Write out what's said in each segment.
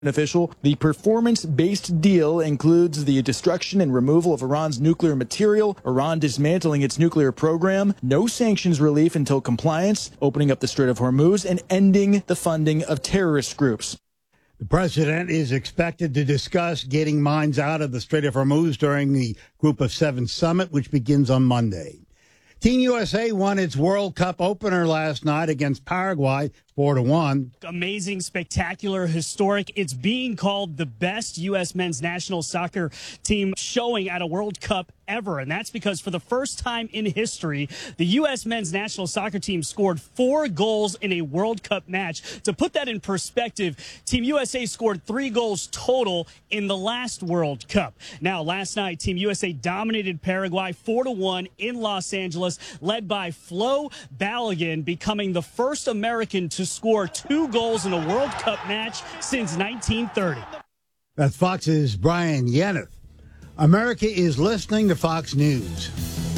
official. The performance-based deal includes the destruction and removal of Iran's nuclear material, Iran dismantling its nuclear program, no sanctions relief until compliance, opening up the Strait of Hormuz, and ending the funding of terrorist groups. The president is expected to discuss getting mines out of the Strait of Hormuz during the Group of Seven summit, which begins on Monday. Team USA won its World Cup opener last night against Paraguay, 4-1. Amazing, spectacular, historic. It's being called the best U.S. men's national soccer team showing at a World Cup ever. And that's because for the first time in history, the U.S. men's national soccer team scored 4 goals in a World Cup match. To put that in perspective, Team USA scored 3 goals total in the last World Cup. Now, last night, Team USA dominated Paraguay 4-1 in Los Angeles, led by Flo Balogun, becoming the first American to score 2 goals in a World Cup match since 1930. That's Fox's Brian Yenneth. America is listening to Fox News.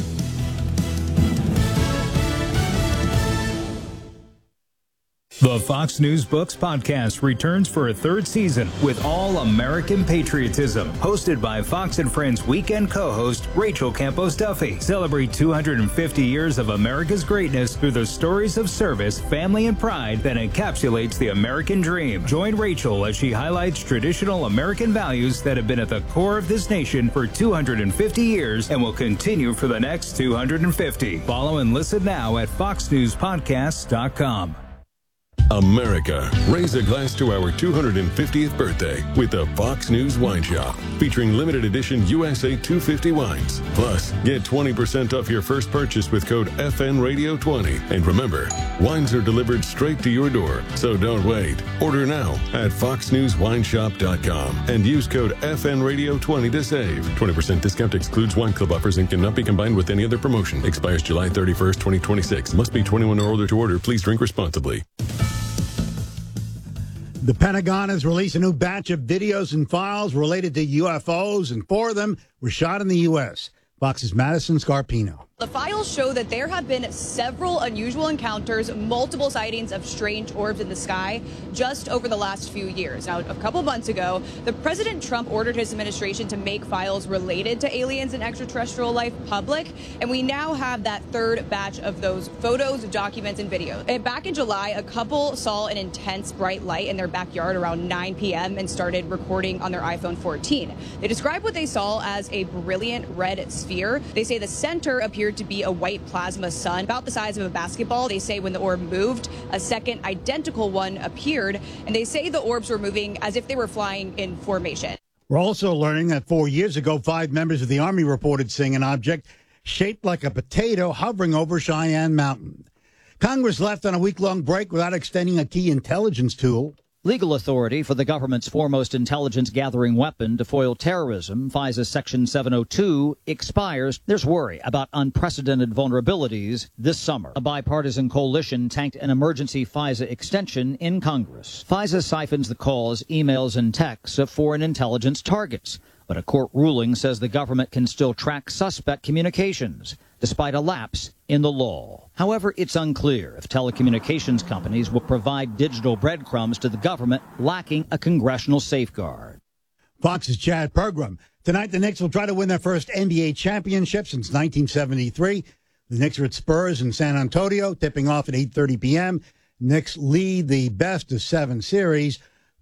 The Fox News Books podcast returns for a 3rd season with all American patriotism. Hosted by Fox and Friends weekend co-host Rachel Campos Duffy. Celebrate 250 years of America's greatness through the stories of service, family, and pride that encapsulates the American dream. Join Rachel as she highlights traditional American values that have been at the core of this nation for 250 years and will continue for the next 250. Follow and listen now at foxnewspodcasts.com. America, raise a glass to our 250th birthday with the Fox News Wine Shop, featuring limited edition USA 250 wines. Plus, get 20% off your first purchase with code FNRadio20. And remember, wines are delivered straight to your door, so don't wait. Order now at foxnewswineshop.com and use code FNRadio20 to save. 20% discount excludes wine club offers and cannot be combined with any other promotion. Expires July 31st, 2026. Must be 21 or older to order. Please drink responsibly. The Pentagon has released a new batch of videos and files related to UFOs, and 4 of them were shot in the U.S. Fox's Madison Scarpino. The files show that there have been several unusual encounters, multiple sightings of strange orbs in the sky just over the last few years. Now, a couple months ago, the President Trump ordered his administration to make files related to aliens and extraterrestrial life public, and we now have that 3rd batch of those photos, documents, and videos. And back in July, a couple saw an intense bright light in their backyard around 9 p.m. and started recording on their iPhone 14. They described what they saw as a brilliant red sphere. They say the center appeared to be a white plasma sun about the size of a basketball. They say when the orb moved, a second identical one appeared, and they say the orbs were moving as if they were flying in formation. We're also learning that 4 years ago, 5 members of the Army reported seeing an object shaped like a potato hovering over Cheyenne Mountain. Congress left on a week-long break without extending a key intelligence tool. Legal authority for the government's foremost intelligence-gathering weapon to foil terrorism, FISA Section 702, expires. There's worry about unprecedented vulnerabilities this summer. A bipartisan coalition tanked an emergency FISA extension in Congress. FISA siphons the calls, emails, and texts of foreign intelligence targets. But a court ruling says the government can still track suspect communications, despite a lapse in the law. However, it's unclear if telecommunications companies will provide digital breadcrumbs to the government, lacking a congressional safeguard. Fox's Chad Pergram. Tonight, the Knicks will try to win their first NBA championship since 1973. The Knicks are at Spurs in San Antonio, tipping off at 8:30 p.m. Knicks lead the best-of-7 series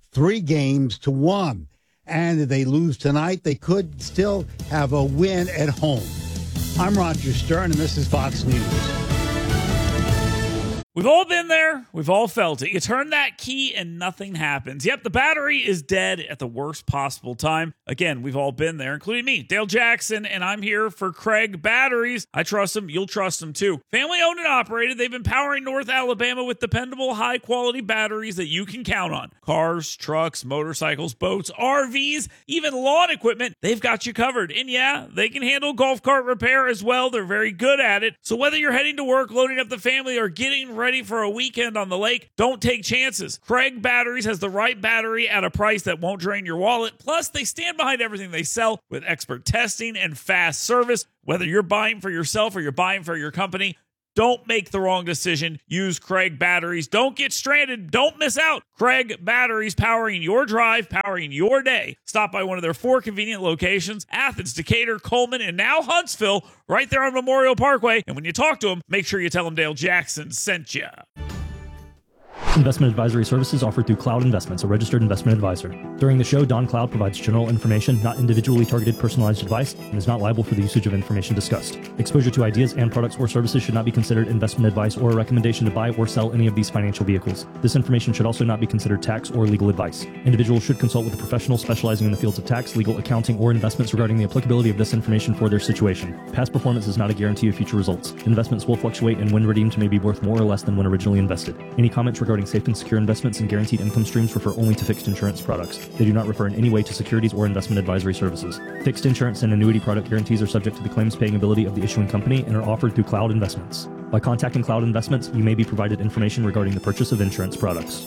3-1. And if they lose tonight, they could still have a win at home. I'm Roger Stern, and this is Fox News. We've all been there. We've all felt it. You turn that key and nothing happens. Yep, the battery is dead at the worst possible time. Again, we've all been there, including me, Dale Jackson, and I'm here for Craig Batteries. I trust them. You'll trust them, too. Family owned and operated. They've been powering North Alabama with dependable, high-quality batteries that you can count on. Cars, trucks, motorcycles, boats, RVs, even lawn equipment. They've got you covered. And yeah, they can handle golf cart repair as well. They're very good at it. So whether you're heading to work, loading up the family, or getting ready for a weekend on the lake, don't take chances. Craig Batteries has the right battery at a price that won't drain your wallet. Plus, they stand behind everything they sell with expert testing and fast service. Whether you're buying for yourself or you're buying for your company, Don't make the wrong decision. Use Craig batteries. Don't get stranded. Don't miss out. Craig batteries, powering your drive, powering your day. Stop by one of their 4 convenient locations: Athens, Decatur, Coleman, and now Huntsville, right there on Memorial Parkway. And when you talk to them, make sure you tell them Dale Jackson sent you. Investment advisory services offered through Cloud Investments, a registered investment advisor. During the show, Don Cloud provides general information, not individually targeted personalized advice, and is not liable for the usage of information discussed. Exposure to ideas and products or services should not be considered investment advice or a recommendation to buy or sell any of these financial vehicles. This information should also not be considered tax or legal advice. Individuals should consult with a professional specializing in the fields of tax, legal, accounting, or investments regarding the applicability of this information for their situation. Past performance is not a guarantee of future results. Investments will fluctuate, and when redeemed may be worth more or less than when originally invested. Any comments regarding safe and secure investments and guaranteed income streams refer only to fixed insurance products. They do not refer in any way to securities or investment advisory services. Fixed insurance and annuity product guarantees are subject to the claims paying ability of the issuing company and are offered through Cloud Investments. By contacting Cloud Investments, you may be provided information regarding the purchase of insurance products.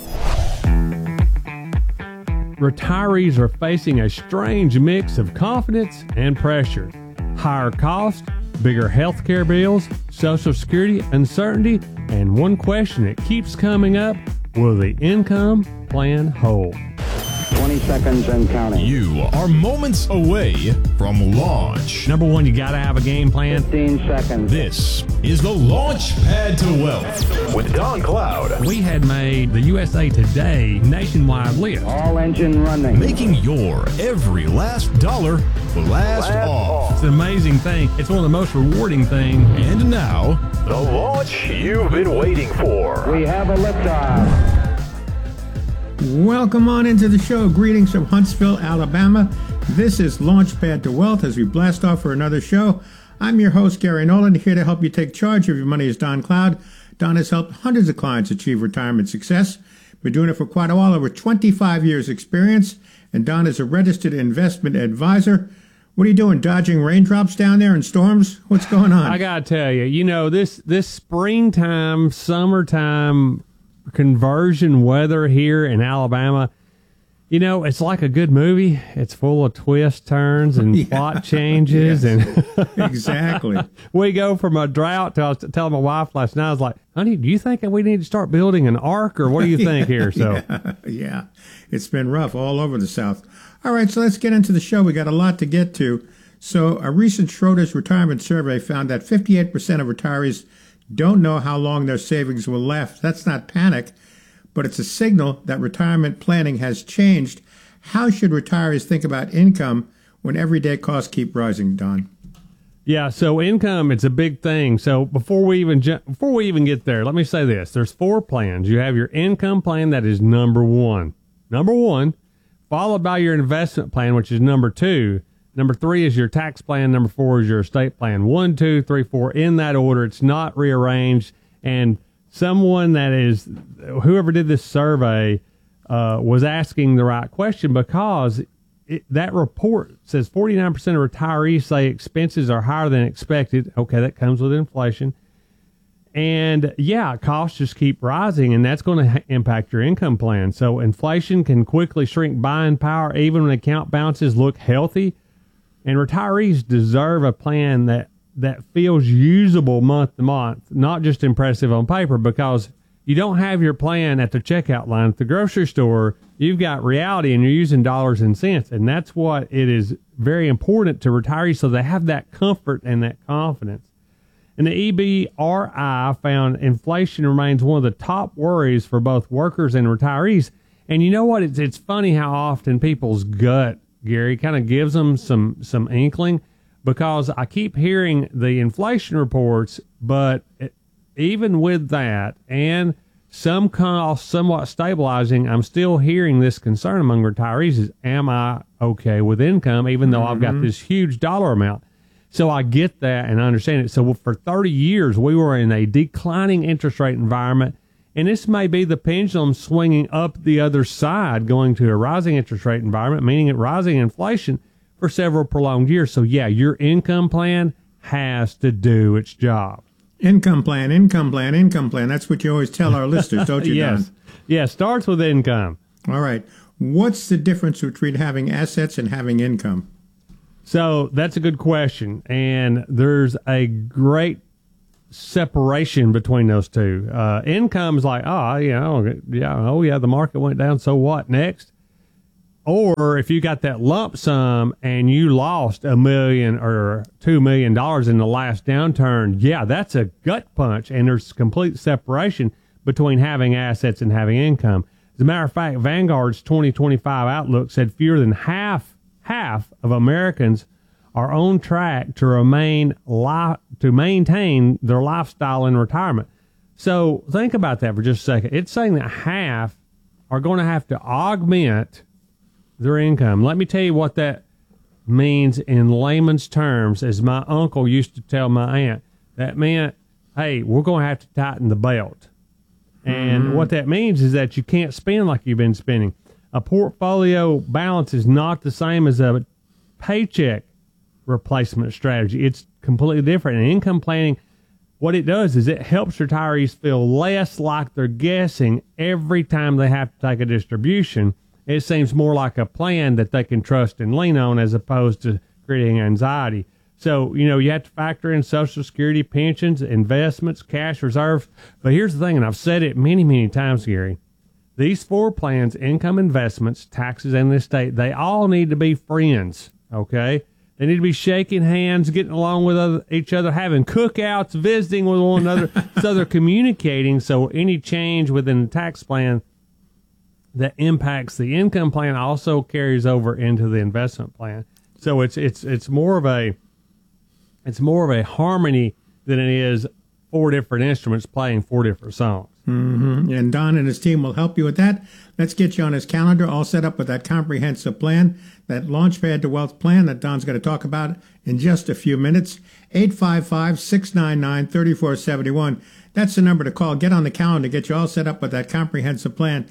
Retirees are facing a strange mix of confidence and pressure. Higher cost, bigger healthcare bills, Social Security uncertainty, and one question that keeps coming up: will the income plan hold? 20 seconds and counting. You are moments away from launch. Number one, you got to have a game plan. 15 seconds. This is the Launch Pad to Wealth with Don Cloud. We had made the USA Today nationwide list. All engine running. Making your every last dollar blast off. It's an amazing thing. It's one of the most rewarding things. And now, the launch you've been waiting for. We have a liftoff. Welcome on into the show. Greetings from Huntsville, Alabama. This is Launchpad to Wealth as we blast off for another show. I'm your host, Gary Nolan, here to help you take charge of your money is Don Cloud. Don has helped hundreds of clients achieve retirement success. Been doing it for quite a while, over 25 years experience. And Don is a registered investment advisor. What are you doing, dodging raindrops down there and storms? What's going on? I got to tell you, this springtime, summertime conversion weather here in Alabama, it's like a good movie. It's full of twists, turns, and plot changes. Yes. And exactly. We go from a drought to, I was telling my wife last night, I was like, honey, do you think we need to start building an ark, or what do you think here? So yeah, it's been rough all over the South. All right, so let's get into the show. We got a lot to get to. So a recent Schroders retirement survey found that 58% of retirees don't know how long their savings will last. That's not panic, but it's a signal that retirement planning has changed. How should retirees think about income when everyday costs keep rising, Don? Yeah, so income, it's a big thing. So before we even get there, let me say this. There's 4 plans. You have your income plan, that is number one, followed by your investment plan, which is number 2. Number 3 is your tax plan. Number 4 is your estate plan. 1, 2, 3, 4 in that order. It's not rearranged. And whoever did this survey was asking the right question, because that report says 49% of retirees say expenses are higher than expected. Okay, that comes with inflation. And costs just keep rising, and that's going to impact your income plan. So inflation can quickly shrink buying power even when account balances look healthy. And retirees deserve a plan that feels usable month to month, not just impressive on paper, because you don't have your plan at the checkout line at the grocery store. You've got reality, and you're using dollars and cents. And that's what it is very important to retirees, so they have that comfort and that confidence. And the EBRI found inflation remains one of the top worries for both workers and retirees. And you know what? It's funny how often people's gut, Gary, kind of gives them some inkling, because I keep hearing the inflation reports, but even with that and some costs somewhat stabilizing, I'm still hearing this concern among retirees is, am I okay with income, even though I've got this huge dollar amount? So I get that and I understand it. So for 30 years, we were in a declining interest rate environment. And this may be the pendulum swinging up the other side, going to a rising interest rate environment, meaning a rising inflation for several prolonged years. So, your income plan has to do its job. Income plan. That's what you always tell our listeners, don't you, Yes. Don? Yeah, starts with income. All right. What's the difference between having assets and having income? So that's a good question. And there's a great separation between those two. Income's like, the market went down, so what next? Or if you got that lump sum and you lost $1 million or $2 million in the last downturn, that's a gut punch, and there's complete separation between having assets and having income. As a matter of fact, Vanguard's 2025 outlook said fewer than half of Americans are on track to maintain their lifestyle in retirement. So think about that for just a second. It's saying that half are going to have to augment their income. Let me tell you what that means in layman's terms. As my uncle used to tell my aunt, that meant, hey, we're going to have to tighten the belt. And what that means is that you can't spend like you've been spending. A portfolio balance is not the same as a paycheck replacement strategy. It's completely different. And income planning, what it does is it helps retirees feel less like they're guessing every time they have to take a distribution. It seems more like a plan that they can trust and lean on as opposed to creating anxiety. So, you have to factor in Social Security, pensions, investments, cash reserves. But here's the thing, and I've said it many, many times, Gary. These 4 plans, income, investments, taxes, and the estate, they all need to be friends, okay? They need to be shaking hands, getting along with each other, having cookouts, visiting with one another, so they're communicating. So any change within the tax plan that impacts the income plan also carries over into the investment plan. So it's more of a harmony than it is 4 different instruments playing 4 different songs. Mm-hmm. And Don and his team will help you with that. Let's get you on his calendar, all set up with that comprehensive plan, that Launchpad to Wealth plan that Don's going to talk about in just a few minutes. 855-699-3471. That's the number to call. Get on the calendar, get you all set up with that comprehensive plan.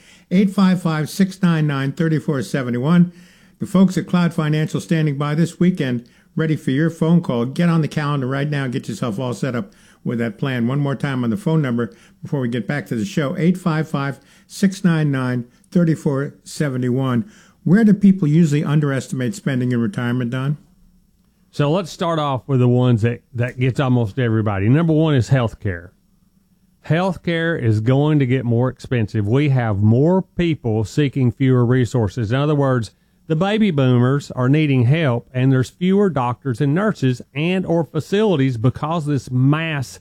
855-699-3471. The folks at Cloud Financial standing by this weekend, ready for your phone call. Get on the calendar right now. Get yourself all set up with that plan. One more time on the phone number before we get back to the show, 855-699-3471. Where do people usually underestimate spending in retirement, Don? So let's start off with the ones that gets almost everybody. Number one is healthcare. Healthcare is going to get more expensive. We have more people seeking fewer resources. In other words, the baby boomers are needing help, and there's fewer doctors and nurses and or facilities because of this mass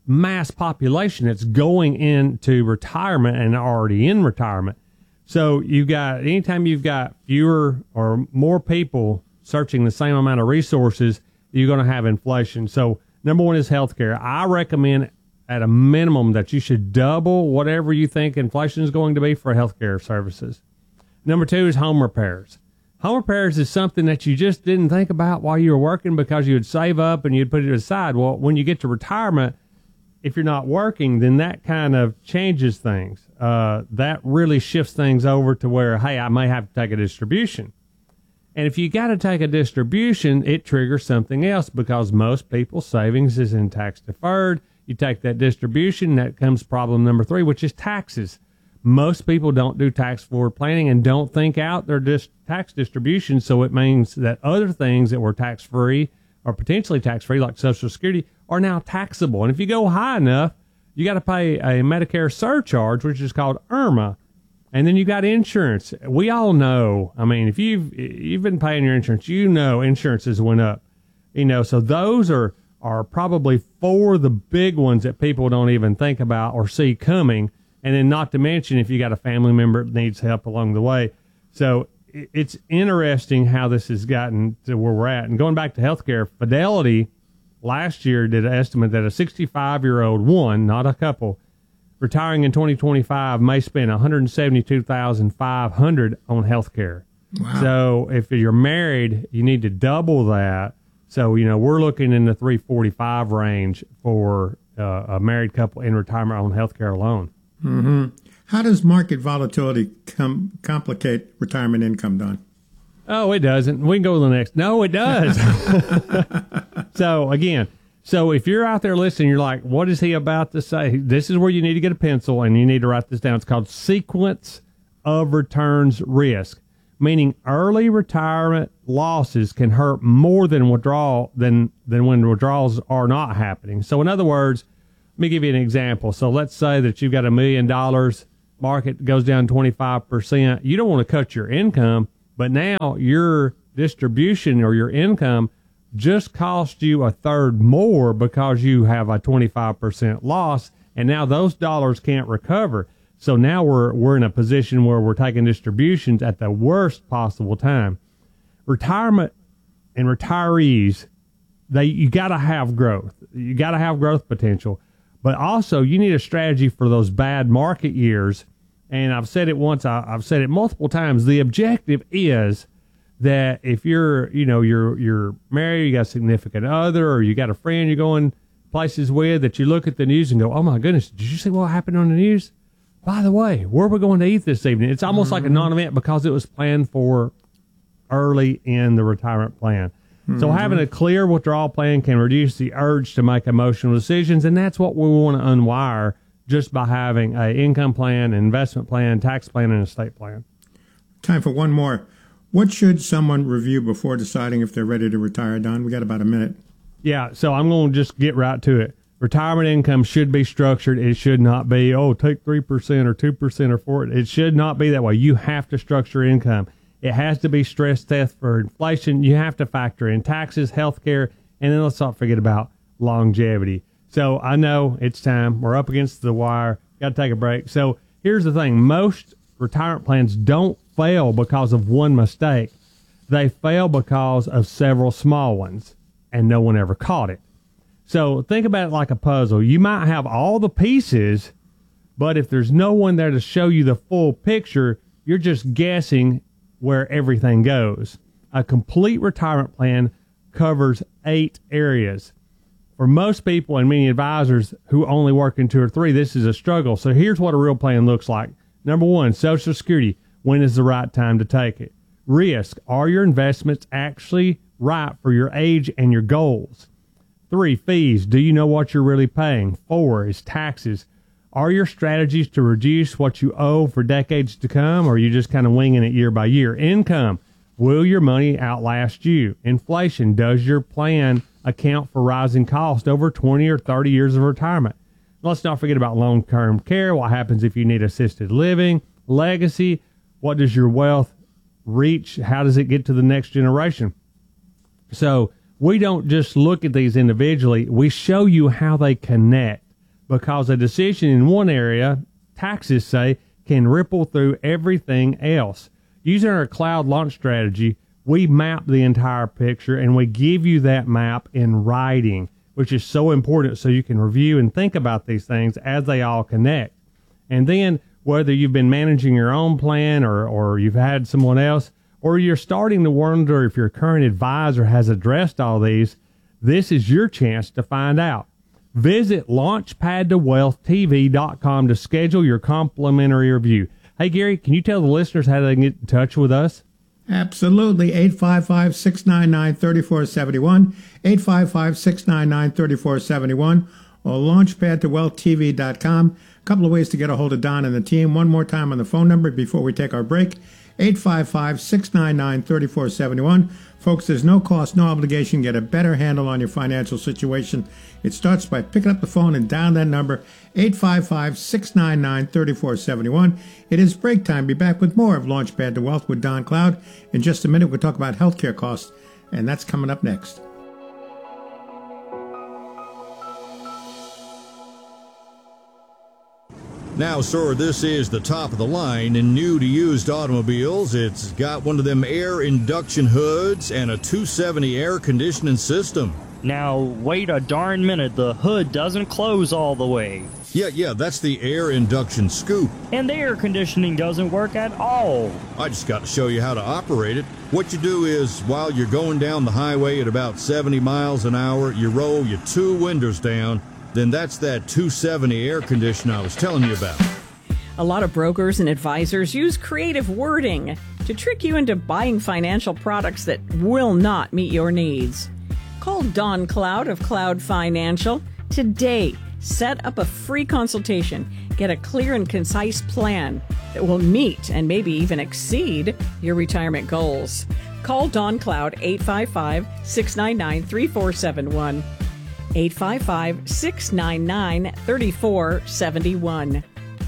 population that's going into retirement and already in retirement. So anytime you've got fewer or more people searching the same amount of resources, you're going to have inflation. So number one is healthcare. I recommend at a minimum that you should double whatever you think inflation is going to be for healthcare services. Number two is home repairs. Home repairs is something that you just didn't think about while you were working because you would save up and you'd put it aside. Well, when you get to retirement, if you're not working, then that kind of changes things. That really shifts things over to where, hey, I may have to take a distribution. And if you got to take a distribution, it triggers something else because most people's savings is in tax deferred. You take that distribution, that comes problem number 3, which is taxes. Most people don't do tax forward planning and don't think out their tax distribution, so it means that other things that were tax-free or potentially tax-free, like Social Security, are now taxable. And if you go high enough, you got to pay a Medicare surcharge, which is called IRMA. And then you got insurance. We all know, I mean, if you've been paying your insurance, insurances went up. So those are probably 4 of the big ones that people don't even think about or see coming. And then not to mention if you got a family member that needs help along the way. So it's interesting how this has gotten to where we're at. And going back to healthcare, Fidelity last year did an estimate that a 65-year-old, not a couple, retiring in 2025 may spend $172,500 on healthcare. Wow. So if you're married, you need to double that. So, we're looking in the $345 range for a married couple in retirement on healthcare alone. Mm-hmm. How does market volatility complicate retirement income, Don? Oh, it doesn't. We can go to the next. No, it does. So if you're out there listening, you're like, what is he about to say? This is where you need to get a pencil and you need to write this down. It's called sequence of returns risk, meaning early retirement losses can hurt more than when withdrawals are not happening. So in other words, Let me give you an example. So let's say that you've got $1 million, market goes down 25%. You don't want to cut your income, but now your distribution or your income just cost you a third more because you have a 25% loss, and now those dollars can't recover. So now we're in a position where we're taking distributions at the worst possible time. Retirement and retirees, you got to have growth. You got to have growth potential, but also you need a strategy for those bad market years. And I've said it once, I've said it multiple times. The objective is that if you're married, you got a significant other, or you got a friend you're going places with, that you look at the news and go, oh my goodness, did you see what happened on the news? By the way, where are we going to eat this evening? It's almost like a non-event because it was planned for early in the retirement plan. So having a clear withdrawal plan can reduce the urge to make emotional decisions, and that's what we want to unwire just by having an income plan, an investment plan, tax plan, and estate plan. Time for one more. What should someone review before deciding if they're ready to retire, Don? We got about a minute. Yeah, so I'm going to just get right to it. Retirement income should be structured. It should not be, take 3% or 2% or 4%. It should not be that way. You have to structure income. It has to be stress test for inflation. You have to factor in taxes, health care, and then let's not forget about longevity. So I know it's time. We're up against the wire. Got to take a break. So here's the thing. Most retirement plans don't fail because of one mistake. They fail because of several small ones, and no one ever caught it. So think about it like a puzzle. You might have all the pieces, but if there's no one there to show you the full picture, you're just guessing where everything goes. A complete retirement plan covers 8 areas. For most people and many advisors who only work in 2 or 3, this is a struggle. So here's what a real plan looks like. Number 1, Social Security. When is the right time to take it? Risk. Are your investments actually right for your age and your goals? 3, fees. Do you know what you're really paying? 4 is taxes. Are your strategies to reduce what you owe for decades to come, or are you just kind of winging it year by year? Income. Will your money outlast you? Inflation. Does your plan account for rising costs over 20 or 30 years of retirement? Let's not forget about long-term care. What happens if you need assisted living? Legacy. What does your wealth reach? How does it get to the next generation? So we don't just look at these individually. We show you how they connect, because a decision in one area, taxes say, can ripple through everything else. Using our cloud launch strategy, we map the entire picture, and we give you that map in writing, which is so important so you can review and think about these things as they all connect. And then whether you've been managing your own plan or you've had someone else, or you're starting to wonder if your current advisor has addressed all these, this is your chance to find out. Visit launchpadtowealthtv.com to schedule your complimentary review. Hey, Gary, can you tell the listeners how they can get in touch with us? Absolutely. 855-699-3471, 855-699-3471, or launchpadtowealthtv.com. A couple of ways to get a hold of Don and the team. One more time on the phone number before we take our break, 855-699-3471. Folks, there's no cost, no obligation. Get a better handle on your financial situation. It starts by picking up the phone and dial that number, 855-699-3471. It is break time. Be back with more of Launchpad to Wealth with Don Cloud. In just a minute, we'll talk about healthcare costs, and that's coming up next. Now, sir, this is the top of the line in new to used automobiles. It's got one of them air induction hoods and a 270 air conditioning system. Now, wait a darn minute. The hood doesn't close all the way. Yeah, that's the air induction scoop. And the air conditioning doesn't work at all. I just got to show you how to operate it. What you do is, while you're going down the highway at about 70 miles an hour, you roll your 2 windows down. Then that's that 270 air conditioner I was telling you about. A lot of brokers and advisors use creative wording to trick you into buying financial products that will not meet your needs. Call Don Cloud of Cloud Financial today. Set up a free consultation. Get a clear and concise plan that will meet and maybe even exceed your retirement goals. Call Don Cloud 855-699-3471. 855-699-3471.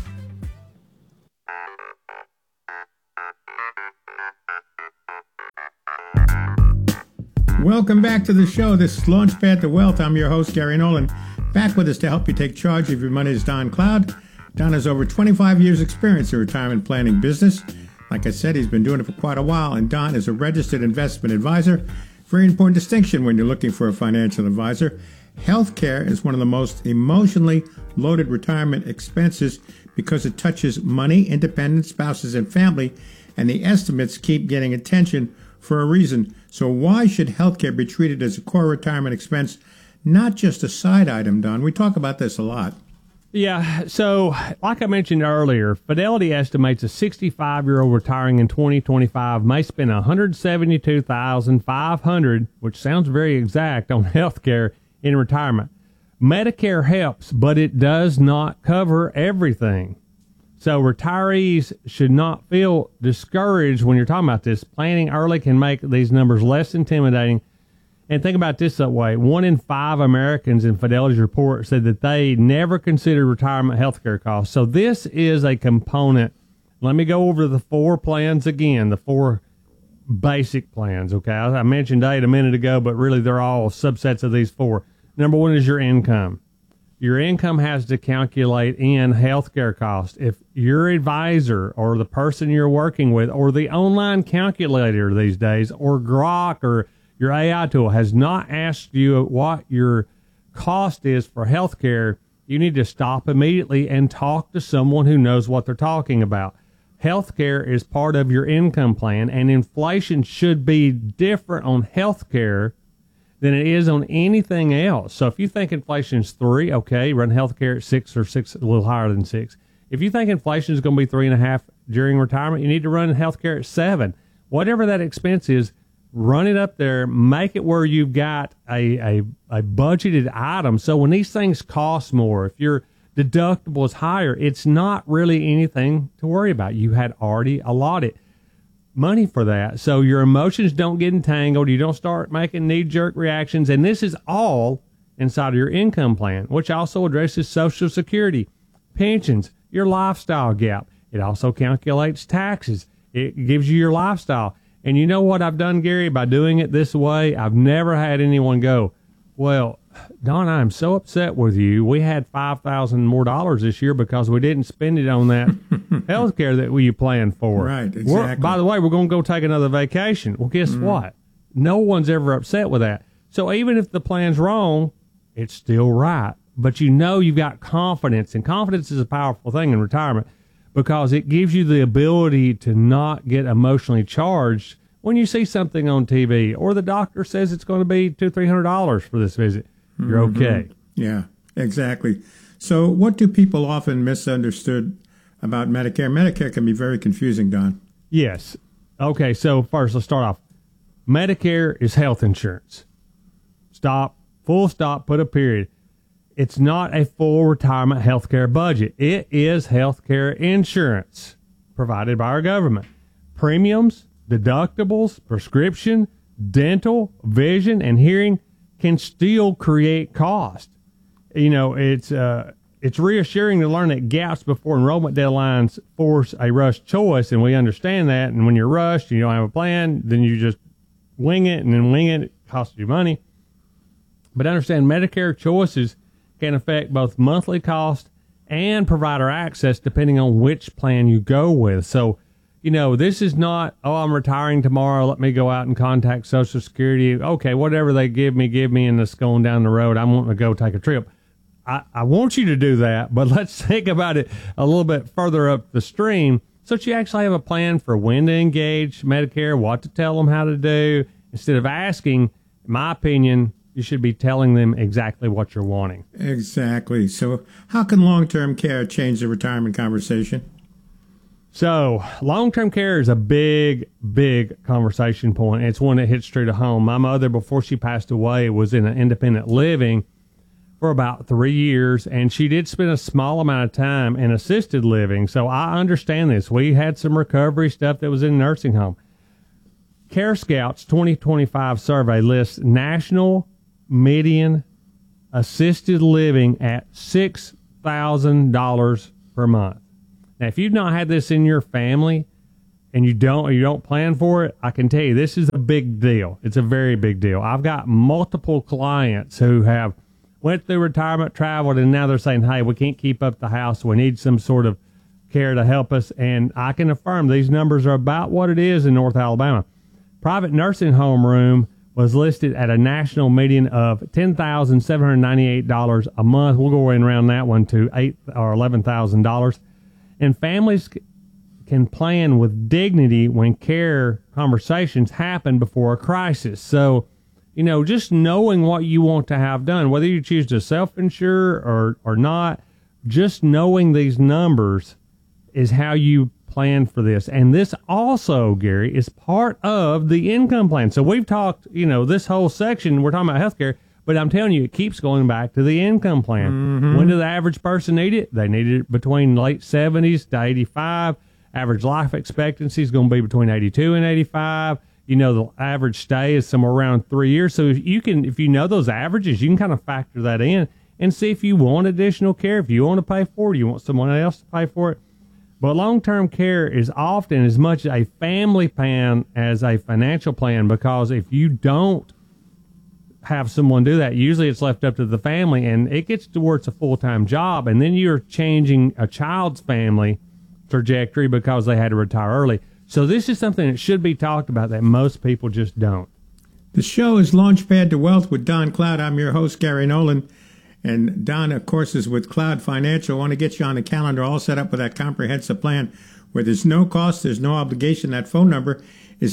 Welcome back to the show. This is Launchpad to Wealth. I'm your host, Gary Nolan. Back with us to help you take charge of your money is Don Cloud. Don has over 25 years experience in retirement planning business. Like I said, he's been doing it for quite a while, and Don is a registered investment advisor. Very important distinction when you're looking for a financial advisor. Healthcare is one of the most emotionally loaded retirement expenses because it touches money, independence, spouses, and family, and the estimates keep getting attention for a reason. So why should healthcare be treated as a core retirement expense, not just a side item, Don? We talk about this a lot. Yeah, so like I mentioned earlier, Fidelity estimates a 65-year-old retiring in 2025 may spend $172,500, which sounds very exact, on healthcare in retirement. Medicare helps, but it does not cover everything. So retirees should not feel discouraged when you're talking about this. Planning early can make these numbers less intimidating. And think about this that way. 1 in 5 Americans in Fidelity's report said that they never considered retirement health care costs. So this is a component. Let me go over the 4 plans again, the 4 basic plans, okay? I mentioned 8 a minute ago, but really they're all subsets of these 4. Number 1 is your income. Your income has to calculate in healthcare costs. If your advisor or the person you're working with or the online calculator these days or Grok or your AI tool has not asked you what your cost is for healthcare, you need to stop immediately and talk to someone who knows what they're talking about. Healthcare is part of your income plan, and inflation should be different on healthcare than it is on anything else. So if you think inflation is 3, okay, run healthcare at 6 or 6, a little higher than 6. If you think inflation is going to be 3.5 during retirement, you need to run healthcare at 7. Whatever that expense is, run it up there, make it where you've got a budgeted item. So when these things cost more, if your deductible is higher, it's not really anything to worry about. You had already allotted money for that. So your emotions don't get entangled. You don't start making knee-jerk reactions. And this is all inside of your income plan, which also addresses Social Security, pensions, your lifestyle gap. It also calculates taxes. It gives you your lifestyle. And you know what I've done, Gary, by doing it this way? I've never had anyone go, well, Don, I'm so upset with you. We had $5,000 more this year because we didn't spend it on that health care that you planned for. Right, exactly. By the way, we're going to go take another vacation. Well, guess what? No one's ever upset with that. So even if the plan's wrong, it's still right. But you know you've got confidence, and confidence is a powerful thing in retirement because it gives you the ability to not get emotionally charged when you see something on TV or the doctor says it's going to be $200-$300 for this visit. You're okay. Yeah, exactly. So what do people often misunderstood about Medicare? Medicare can be very confusing, Don. Yes. Okay, so first, let's start off. Medicare is health insurance. Stop, full stop, put a period. It's not a full retirement health care budget. It is health care insurance provided by our government. Premiums, deductibles, prescription, dental, vision, and hearing can still create cost. You know, it's reassuring to learn that gaps before enrollment deadlines force a rushed choice, and we understand that. And when you're rushed, you don't have a plan, then you just wing it, and then wing it costs you money. But understand Medicare choices can affect both monthly cost and provider access depending on which plan you go with. So, you know, this is not, oh, I'm retiring tomorrow, let me go out and contact Social Security. Okay, whatever they give me, and it's going down the road. I'm wanting to go take a trip. I want you to do that, but let's think about it a little bit further up the stream so that you actually have a plan for when to engage Medicare, what to tell them how to do. Instead of asking, in my opinion, you should be telling them exactly what you're wanting. Exactly. So how can long-term care change the retirement conversation? So long-term care is a big, big conversation point. It's one that hits true to home. My mother, before she passed away, was in an independent living for about 3 years, and she did spend a small amount of time in assisted living. So I understand this. We had some recovery stuff that was in nursing home. CareScout's 2025 survey lists national median assisted living at $6,000 per month. Now, if you've not had this in your family and you don't plan for it, I can tell you this is a big deal. It's a very big deal. I've got multiple clients who have went through retirement, traveled, and now they're saying, hey, we can't keep up the house. We need some sort of care to help us. And I can affirm these numbers are about what it is in North Alabama. Private nursing home room was listed at a national median of $10,798 a month. We'll go in around that one to $8,000 or $11,000. And families can plan with dignity when care conversations happen before a crisis. So, just knowing what you want to have done, whether you choose to self-insure or not, just knowing these numbers is how you plan for this. And this also, Gary, is part of the income plan. So we've talked, this whole section, we're talking about healthcare, but I'm telling you, it keeps going back to the income plan. Mm-hmm. When does the average person need it? They need it between late 70s to 85. Average life expectancy is going to be between 82 and 85. The average stay is somewhere around 3 years. So if you know those averages, you can kind of factor that in and see if you want additional care, if you want to pay for it, you want someone else to pay for it. But long-term care is often as much a family plan as a financial plan, because if you don't have someone do that, usually it's left up to the family, and it gets to where it's a full-time job, and then you're changing a child's family trajectory because they had to retire early. So this is something that should be talked about that most people just don't. The show is Launchpad to Wealth with Don Cloud. I'm your host, Gary Nolan. And Don, of course, is with Cloud Financial. I want to get you on the calendar all set up with that comprehensive plan where there's no cost, there's no obligation. That phone number is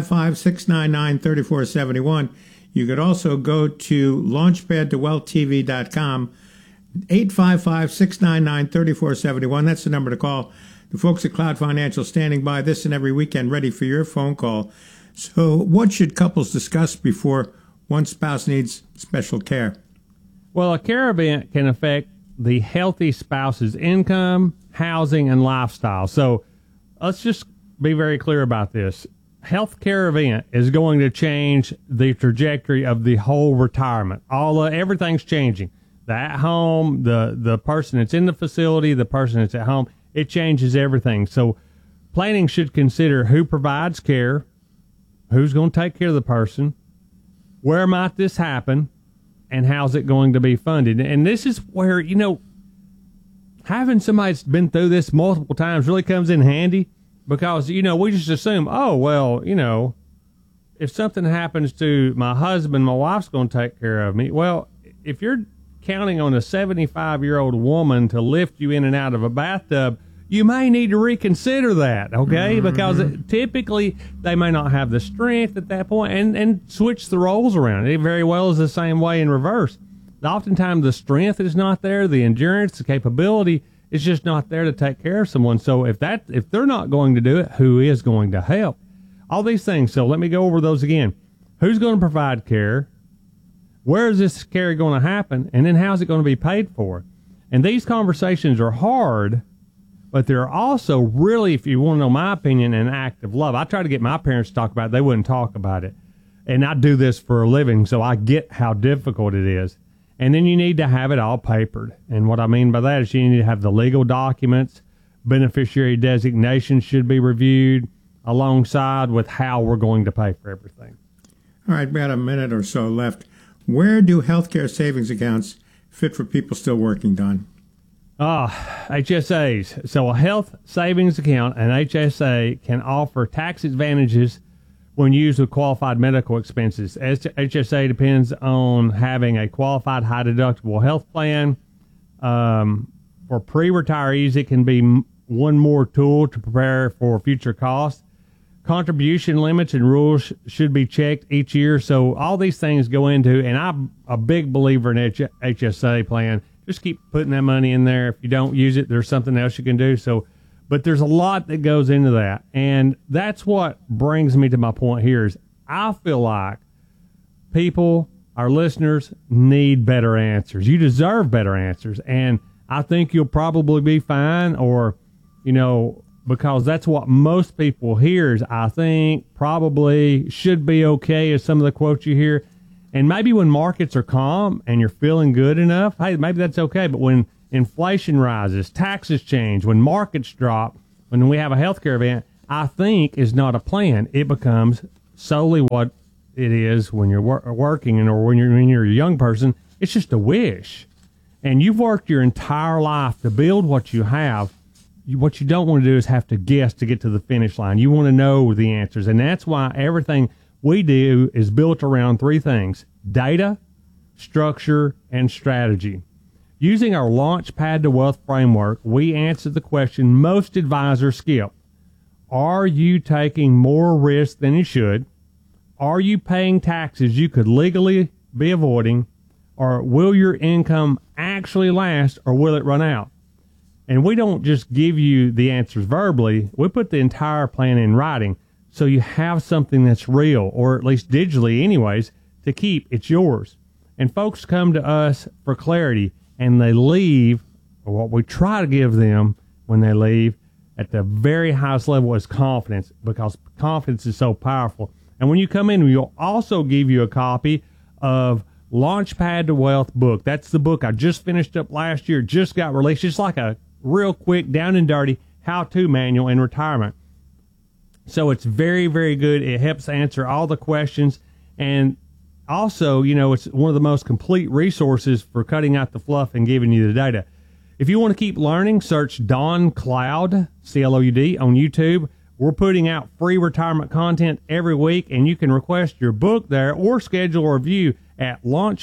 855-699-3471. You could also go to launchpadtowealthtv.com, 855-699-3471. That's the number to call. The folks at Cloud Financial standing by this and every weekend ready for your phone call. So what should couples discuss before one spouse needs special care? Well, a care event can affect the healthy spouse's income, housing, and lifestyle. So let's just be very clear about this. Health care event is going to change the trajectory of the whole retirement. Everything's changing. The at home, the person that's in the facility, the person that's at home, it changes everything. So planning should consider who provides care, who's going to take care of the person, where might this happen, and how's it going to be funded. And this is where, having somebody that's been through this multiple times really comes in handy, because, we just assume, if something happens to my husband, my wife's going to take care of me. Well, if you're counting on a 75-year-old woman to lift you in and out of a bathtub, you may need to reconsider that, okay? Mm-hmm. Because typically they may not have the strength at that point, and switch the roles around. It very well is the same way in reverse. Oftentimes the strength is not there, the endurance, the capability is just not there to take care of someone. So if they're not going to do it, who is going to help? All these things. So let me go over those again. Who's going to provide care? Where is this care going to happen? And then how's it going to be paid for? And these conversations are hard, but they're also really, if you want to know my opinion, an act of love. I try to get my parents to talk about it. They wouldn't talk about it. And I do this for a living, so I get how difficult it is. And then you need to have it all papered. And what I mean by that is you need to have the legal documents. Beneficiary designations should be reviewed alongside with how we're going to pay for everything. All right, about a minute or so left. Where do healthcare savings accounts fit for people still working, Don? HSAs. So a health savings account, an HSA, can offer tax advantages when used with qualified medical expenses. HSA depends on having a qualified high-deductible health plan. For pre-retirees, it can be one more tool to prepare for future costs. Contribution limits and rules should be checked each year. So all these things go into, and I'm a big believer in HSA plan. Just keep putting that money in there. If you don't use it, there's something else you can do. So, but there's a lot that goes into that. And that's what brings me to my point here is I feel like people, our listeners, need better answers. You deserve better answers. And I think you'll probably be fine, or, because that's what most people hear is I think, probably, should be okay is some of the quotes you hear. And maybe when markets are calm and you're feeling good enough, hey, maybe that's okay. But when inflation rises, taxes change, when markets drop, when we have a healthcare event, I think is not a plan. It becomes solely what it is when you're working or when you're a young person. It's just a wish. And you've worked your entire life to build what you have. What you don't want to do is have to guess to get to the finish line. You want to know the answers. And that's why everything we do is built around three things: data, structure, and strategy. Using our Launchpad to Wealth framework, we answer the question most advisors skip. Are you taking more risk than you should? Are you paying taxes you could legally be avoiding? Or will your income actually last, or will it run out? And we don't just give you the answers verbally. We put the entire plan in writing so you have something that's real, or at least digitally anyways, to keep. It's yours. And folks come to us for clarity, and they leave, or what we try to give them when they leave, at the very highest level is confidence, because confidence is so powerful. And when you come in, we'll also give you a copy of Launchpad to Wealth book. That's the book I just finished up last year, just got released. It's like a real quick, down and dirty how-to manual in retirement. So it's very, very good. It helps answer all the questions. And also, it's one of the most complete resources for cutting out the fluff and giving you the data. If you want to keep learning, search Don Cloud, C-L-O-U-D, on YouTube. We're putting out free retirement content every week, and you can request your book there or schedule a review at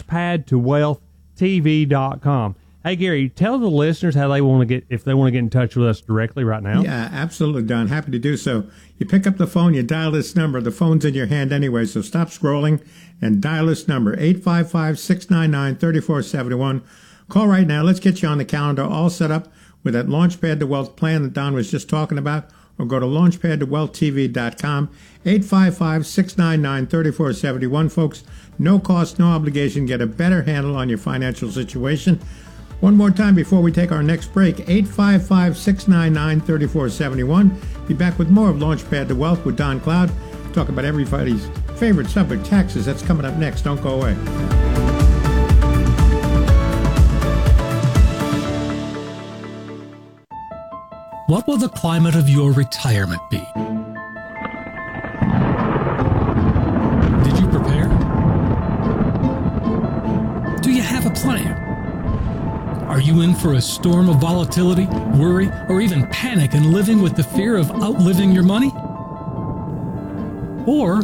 launchpadtowealthtv.com. Hey, Gary, tell the listeners how they want to get, if they want to get in touch with us directly right now. Yeah, absolutely, Don. Happy to do so. You pick up the phone, you dial this number. The phone's in your hand anyway, so stop scrolling and dial this number, 855-699-3471. Call right now. Let's get you on the calendar, all set up with that Launchpad to Wealth plan that Don was just talking about, or go to launchpadtowealthtv.com, 855-699-3471, folks. No cost, no obligation. Get a better handle on your financial situation. One more time before we take our next break, 855-699-3471. Be back with more of Launchpad to Wealth with Don Cloud. Talk about everybody's favorite subject, taxes. That's coming up next. Don't go away. What will the climate of your retirement be? Did you prepare? Do you have a plan? Are you in for a storm of volatility, worry, or even panic and living with the fear of outliving your money? Or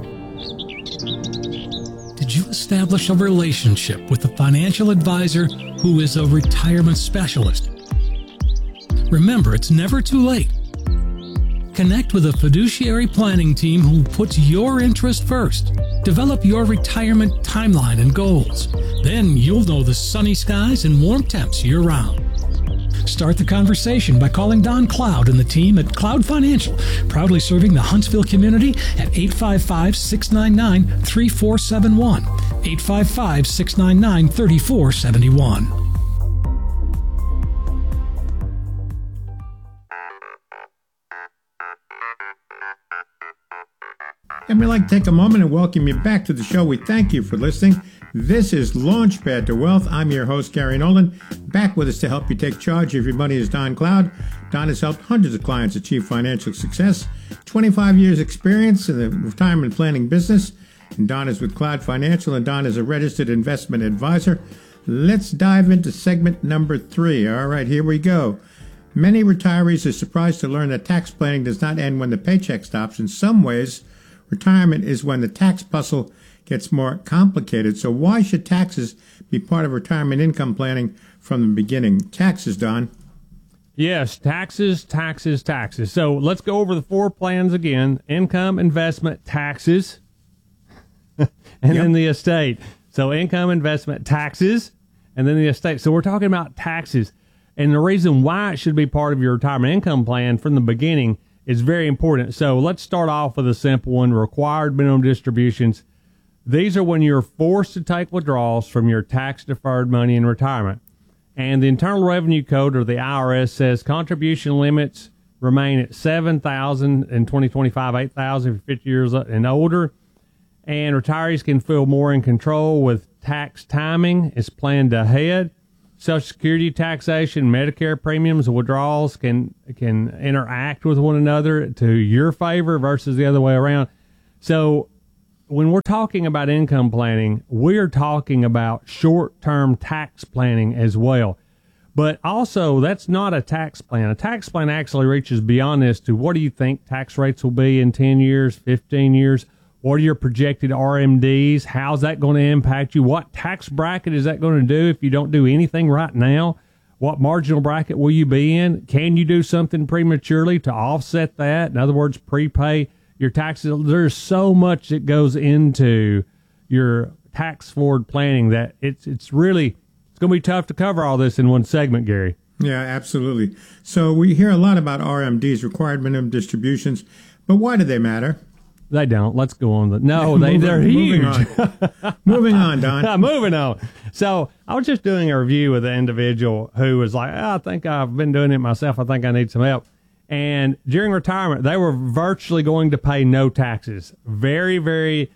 did you establish a relationship with a financial advisor who is a retirement specialist? Remember, it's never too late. Connect with a fiduciary planning team who puts your interest first. Develop your retirement timeline and goals. Then you'll know the sunny skies and warm temps year-round. Start the conversation by calling Don Cloud and the team at Cloud Financial, proudly serving the Huntsville community at 855-699-3471. 855-699-3471. And we'd like to take a moment and welcome you back to the show. We thank you for listening. This is Launchpad to Wealth. I'm your host, Gary Nolan. Back with us to help you take charge of your money is Don Cloud. Don has helped hundreds of clients achieve financial success. 25 years experience in the retirement planning business. And Don is with Cloud Financial, and Don is a registered investment advisor. Let's dive into segment number 3. All right, here we go. Many retirees are surprised to learn that tax planning does not end when the paycheck stops. In some ways, retirement is when the tax puzzle gets more complicated. So why should taxes be part of retirement income planning from the beginning? Taxes, Don. Yes, taxes. So let's go over the 4 plans again: income, investment, taxes, and then the estate. So income, investment, taxes, and then the estate. So we're talking about taxes. And the reason why it should be part of your retirement income plan from the beginning is very important. So let's start off with a simple one: required minimum distributions. These are when you're forced to take withdrawals from your tax-deferred money in retirement. And the Internal Revenue Code, or the IRS, says contribution limits remain at $7,000 in 2025, $8,000 for 50 years and older. and retirees can feel more in control with tax timing is planned ahead. Social Security taxation, Medicare premiums, withdrawals can interact with one another to your favor versus the other way around. So when we're talking about income planning, we're talking about short-term tax planning as well. But also, that's not a tax plan. A tax plan actually reaches beyond this to what do you think tax rates will be in 10 years, 15 years? What are your projected RMDs? How's that going to impact you? What tax bracket is that going to do if you don't do anything right now? What marginal bracket will you be in? Can you do something prematurely to offset that? In other words, prepay your taxes. There's so much that goes into your tax forward planning that it's going to be tough to cover all this in one segment, Gary. Yeah, absolutely. So we hear a lot about RMDs, required minimum distributions, but why do they matter? They don't. Let's go on. They're huge. Moving on, Don. Moving on. So I was just doing a review with an individual who was like, I think I've been doing it myself. I think I need some help. And during retirement, they were virtually going to pay no taxes. Very, very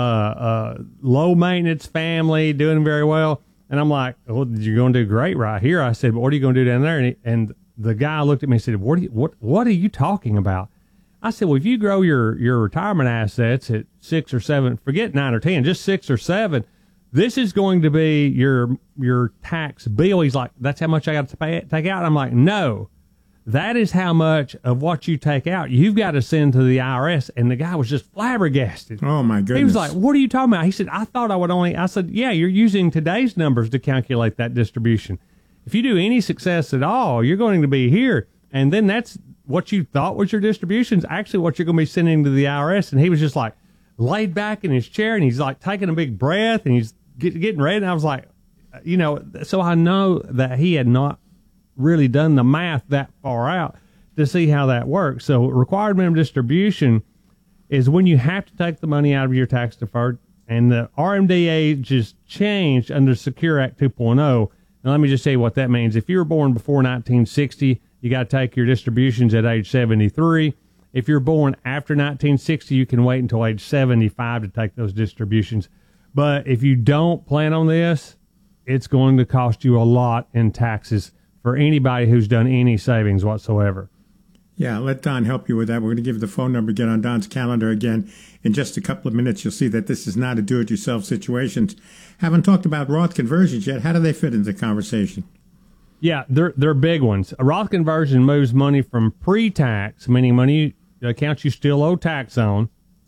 low maintenance family, doing very well. And I'm like, well, you're going to do great right here. I said, but what are you going to do down there? And the guy looked at me and said, what are you talking about? I said, well, if you grow your retirement assets at 6 or 7, forget 9 or 10, just 6 or 7, this is going to be your tax bill. He's like, that's how much I got to take out? I'm like, no, that is how much of what you take out you've got to send to the IRS. And the guy was just flabbergasted. Oh, my goodness. He was like, what are you talking about? He said, I said, yeah, you're using today's numbers to calculate that distribution. If you do any success at all, you're going to be here. And then that's what you thought was your distributions, actually what you're going to be sending to the IRS. And he was just like laid back in his chair and he's like taking a big breath and he's getting ready. And I was like, so I know that he had not really done the math that far out to see how that works. So required minimum distribution is when you have to take the money out of your tax deferred, and the RMD age is changed under Secure Act 2.0. Now, let me just tell you what that means. If you were born before 1960, you got to take your distributions at age 73. If you're born after 1960, you can wait until age 75 to take those distributions. But if you don't plan on this, it's going to cost you a lot in taxes for anybody who's done any savings whatsoever. Yeah, let Don help you with that. We're going to give the phone number again on Don's calendar again. In just a couple of minutes, you'll see that this is not a do-it-yourself situation. Haven't talked about Roth conversions yet. How do they fit into the conversation? Yeah, they're big ones. A Roth conversion moves money from pre-tax, meaning money accounts you still owe tax on,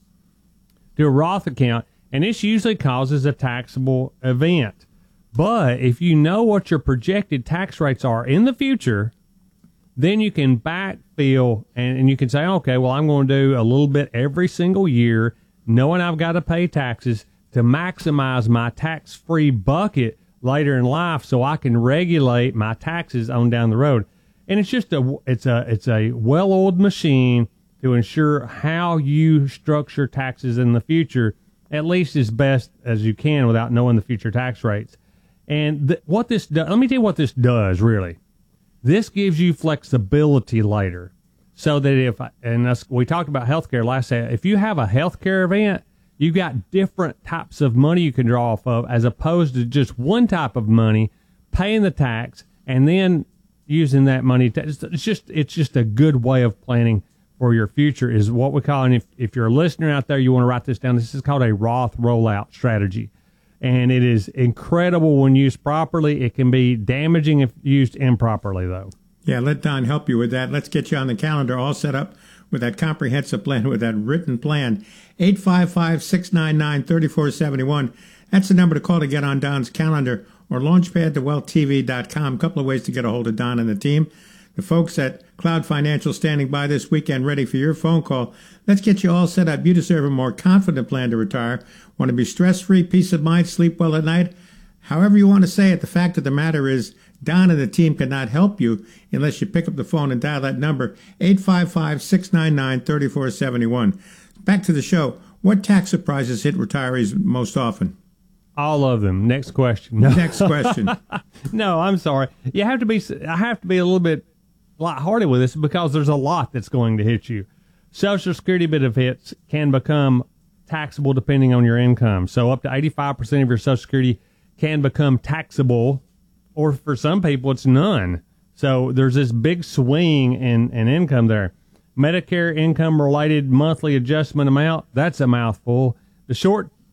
to a Roth account, and this usually causes a taxable event. But if you know what your projected tax rates are in the future, then you can backfill and you can say, okay, well, I'm going to do a little bit every single year, knowing I've got to pay taxes to maximize my tax-free bucket later in life so I can regulate my taxes on down the road. And it's just it's a well-oiled machine to ensure how you structure taxes in the future, at least as best as you can without knowing the future tax rates. And what this does, let me tell you what this does, really. This gives you flexibility later so that we talked about healthcare last time. If you have a healthcare event, you've got different types of money you can draw off of as opposed to just one type of money, paying the tax, and then using that money. It's just a good way of planning for your future is what we call, and if you're a listener out there, you want to write this down, this is called a Roth rollout strategy. And it is incredible when used properly. It can be damaging if used improperly, though. Yeah, let Don help you with that. Let's get you on the calendar all set up with that comprehensive plan, with that written plan. 855-699-3471. That's the number to call to get on Don's calendar, or launchpadtowealthtv.com. A couple of ways to get a hold of Don and the team. The folks at Cloud Financial standing by this weekend ready for your phone call. Let's get you all set up. You deserve a more confident plan to retire. Want to be stress-free, peace of mind, sleep well at night? However you want to say it, the fact of the matter is Don and the team cannot help you unless you pick up the phone and dial that number, 855-699-3471. Back to the show. What tax surprises hit retirees most often? All of them. Next question. No. Next question. No, I'm sorry. I have to be a little bit lighthearted with this because there's a lot that's going to hit you. Social Security benefits can become taxable depending on your income. So up to 85% of your Social Security can become taxable, or for some people, it's none. So there's this big swing in income there. Medicare income-related monthly adjustment amount, that's a mouthful. The short